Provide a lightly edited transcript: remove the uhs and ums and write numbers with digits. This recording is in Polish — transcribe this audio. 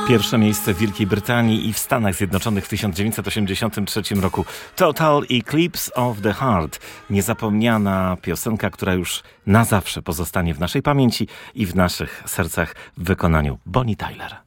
Pierwsze miejsce w Wielkiej Brytanii i w Stanach Zjednoczonych w 1983 roku. Total Eclipse of the Heart. Niezapomniana piosenka, która już na zawsze pozostanie w naszej pamięci i w naszych sercach w wykonaniu Bonnie Tyler.